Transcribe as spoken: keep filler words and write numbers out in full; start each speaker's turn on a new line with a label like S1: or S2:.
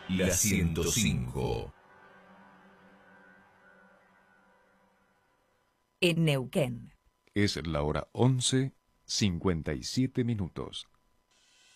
S1: La ciento cinco.
S2: En Neuquén.
S3: Es la hora once, cincuenta y siete minutos.